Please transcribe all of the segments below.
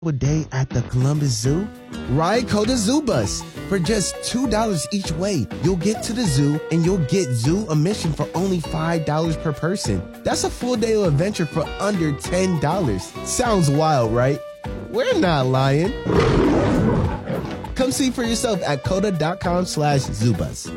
A day at the Columbus Zoo? Ride Coda Zoo Bus. For just $2 each way, you'll get to the zoo and you'll get zoo admission for only $5 per person. That's a full day of adventure for under $10. Sounds wild, right? We're not lying. Come see for yourself at coda.com/zoobus.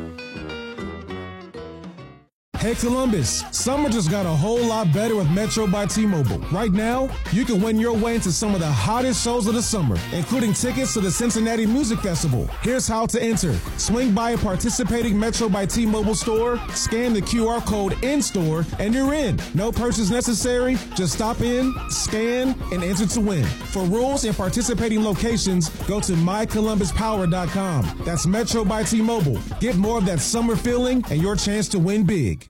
Hey Columbus, summer just got a whole lot better with Metro by T-Mobile. Right now, you can win your way into some of the hottest shows of the summer, including tickets to the Cincinnati Music Festival. Here's how to enter. Swing by a participating Metro by T-Mobile store, scan the QR code in-store, and you're in. No purchase necessary. Just stop in, scan, and enter to win. For rules and participating locations, go to mycolumbuspower.com. That's Metro by T-Mobile. Get more of that summer feeling and your chance to win big.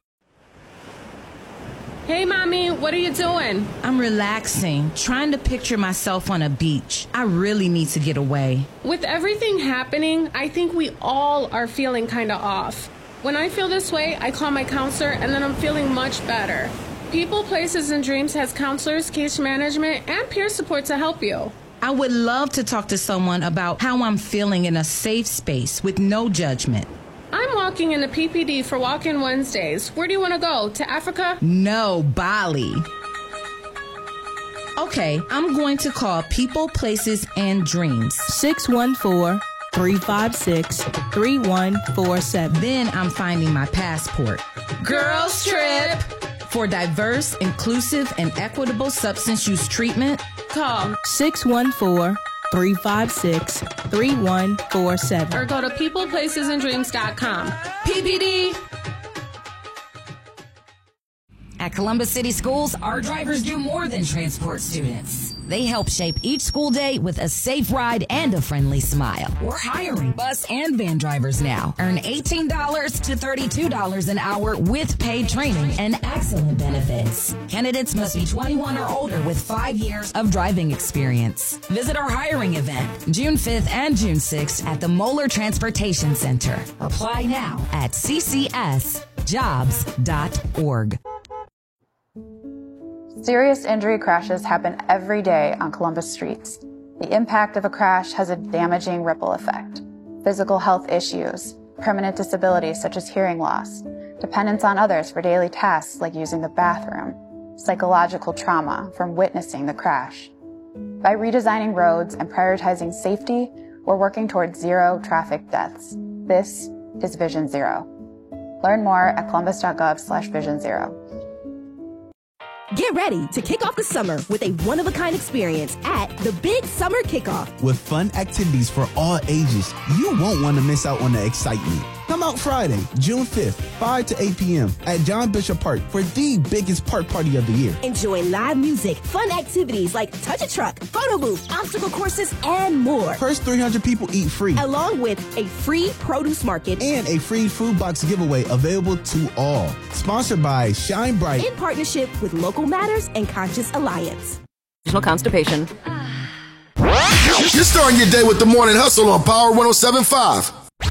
Hey, Mommy, what are you doing? I'm relaxing, trying to picture myself on a beach. I really need to get away. With everything happening, I think we all are feeling kind of off. When I feel this way, I call my counselor, and then I'm feeling much better. People, Places, and Dreams has counselors, case management, and peer support to help you. I would love to talk to someone about how I'm feeling in a safe space with no judgment. I'm walking in the PPD for Walk-In Wednesdays. Where do you want to go? To Africa? No, Bali. Okay, I'm going to call People, Places, and Dreams. 614-356-3147. Then I'm finding my passport. Girls Trip! For diverse, inclusive, and equitable substance use treatment, call 614-356-3147. or go to peopleplacesanddreams.com. PPD! At Columbus City Schools, our drivers do more than transport students. They help shape each school day with a safe ride and a friendly smile. We're hiring bus and van drivers now. Earn $18 to $32 an hour with paid training and excellent benefits. Candidates must be 21 or older with 5 years of driving experience. Visit our hiring event, June 5th and June 6th at the Moeller Transportation Center. Apply now at ccsjobs.org. Serious injury crashes happen every day on Columbus streets. The impact of a crash has a damaging ripple effect. Physical health issues, permanent disabilities such as hearing loss, dependence on others for daily tasks like using the bathroom, psychological trauma from witnessing the crash. By redesigning roads and prioritizing safety, we're working towards zero traffic deaths. This is Vision Zero. Learn more at columbus.gov/Vision Zero. Get ready to kick off the summer with a one-of-a-kind experience at the Big Summer Kickoff. With fun activities for all ages, you won't want to miss out on the excitement. Come out Friday, June 5th, 5 to 8 p.m. at John Bishop Park for the biggest park party of the year. Enjoy live music, fun activities like Touch a Truck, photo booth, obstacle courses, and more. First 300 people eat free. Along with a free produce market and a free food box giveaway available to all. Sponsored by Shine Bright. In partnership with Local Matters and Conscious Alliance. Constipation. You're starting your day with the Morning Hustle on Power 107.5.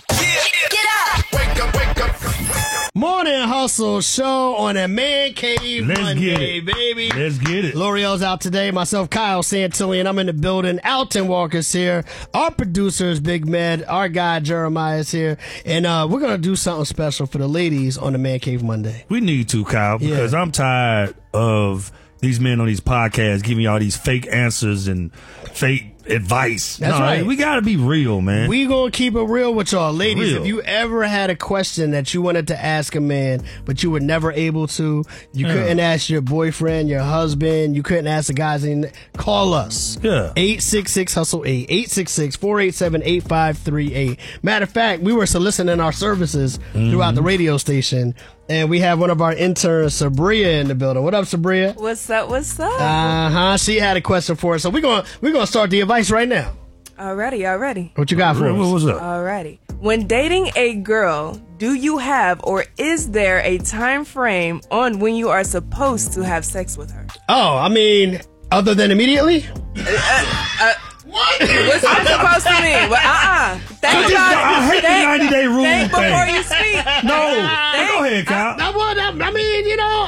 Morning Hustle show on a Man Cave Monday, baby. Let's get it. L'Oreal's out today. Myself, Kyle Santillian. I'm in the building. Alton Walker's here. Our producer is Big Med. Our guy, Jeremiah, is here. And we're going to do something special for the ladies on the Man Cave Monday. We need to, Kyle, because I'm tired of these men on these podcasts giving y'all these fake answers and fake advice. That's right. We got to be real, man. We going to keep it real with y'all. Ladies, Real. if you ever had a question that you wanted to ask a man, but you were never able to, you couldn't ask your boyfriend, your husband, you couldn't ask the guys, call us. Yeah. 866-HUSTLE-8, 866-487-8538. Matter of fact, we were soliciting our services throughout the radio station, and we have one of our interns, Sabria, in the building. What up, Sabria? What's up? What's up? She had a question for us, so we're gonna start the advice right now. Alrighty. What you got for us? What's up? Alrighty. When dating a girl, do you have or is there a time frame on when you are supposed to have sex with her? Oh, I mean, other than immediately? What? What's that supposed to mean? Well, Think about it. I hate the 90-day rule Think thing. before you speak. No. Go ahead, Kyle.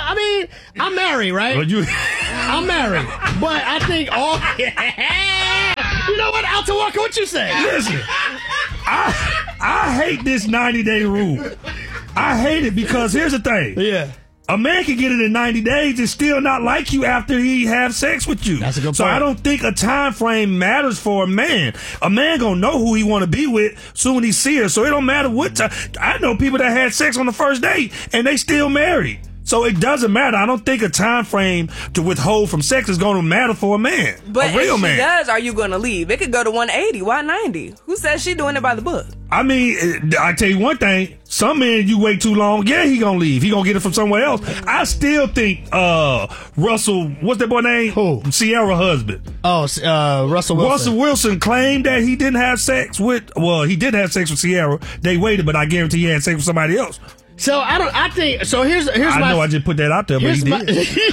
I'm married, right? But I'm married. But I think all... Alton Walker, what you say? Listen, I hate this 90-day rule. I hate it because here's the thing. Yeah. A man can get it in 90 days and still not like you after he have sex with you. That's a good point. So I don't think a time frame matters for a man. A man gonna know who he want to be with soon he see her. So it don't matter what time. I know people that had sex on the first date and they still married. So it doesn't matter. I don't think a time frame to withhold from sex is going to matter for a man. But a real if she man. does, are you going to leave? It could go to 180. Why 90? Who says she doing it by the book? I mean, I tell you one thing. Some men, you wait too long, yeah, he gonna leave. He gonna get it from somewhere else. I still think Russell, what's that boy name? Who? Sierra husband. Oh, Russell Wilson. Russell Wilson claimed that he didn't have sex with. Well, he did have sex with Sierra. They waited, but I guarantee he had sex with somebody else. So I think here's I my. know I just put that out there, but he did.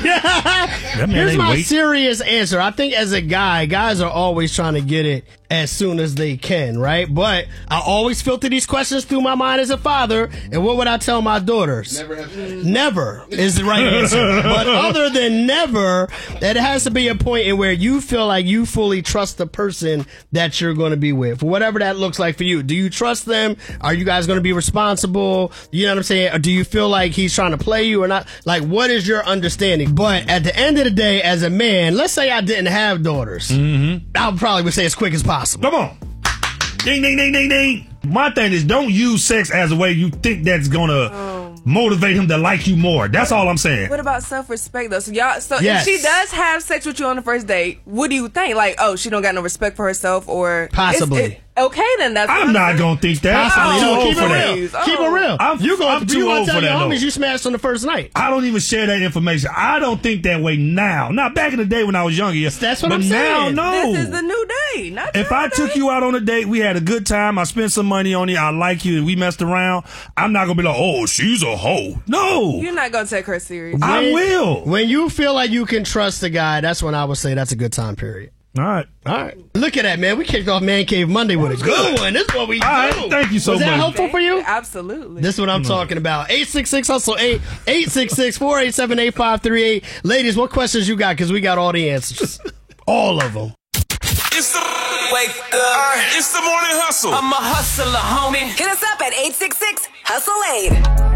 Here's my serious answer. I think as a guy, guys are always trying to get it as soon as they can, right? But I always filter these questions through my mind as a father. And what would I tell my daughters? Never have sex. Never is the right answer. But other than never, it has to be a point in where you feel like you fully trust the person that you're going to be with, whatever that looks like for you. Do you trust them? Are you guys going to be responsible? You know what I'm saying? Or do you feel like he's trying to play you or not? Like, what is your understanding? But at the end of the day, as a man, let's say I didn't have daughters. I probably would say as quick as possible. Come on. Ding, ding, ding, ding, ding. My thing is, don't use sex as a way you think that's gonna motivate him to like you more. That's all I'm saying. What about self-respect though? So Yes. if she does have sex with you on the first date, what do you think? Like, oh, she don't got no respect for herself, or Possibly. Okay, then that's. I'm not gonna think that. Possibly. I'm too old Keep for it that. real. Keep it real. I'm You too gonna old tell for your that. homies though. you smashed on the first night. I don't even share that information. I don't think that way now. Not back in the day when I was younger. Yes. That's what but I'm saying. Now, no. This is the new day. Not If I took you out on a date, we had a good time, I spent some money on you, I like you, and we messed around, I'm not gonna be like, oh, she's a hoe. No. You're not gonna take her serious. I will. When you feel like you can trust the guy, that's when I would say that's a good time period. All right. Look at that, man. We kicked off Man Cave Monday with a good one. This is what we do. All right. Thank you so Was that much. helpful for you? Absolutely. This is what I'm talking about. 866-HUSTLE 866-487-8538. Ladies, what questions you got? Because we got all the answers. All of them. It's the wake up. It's the morning hustle. I'm a hustler, homie. Hit us up at 866-HUSTLE-8.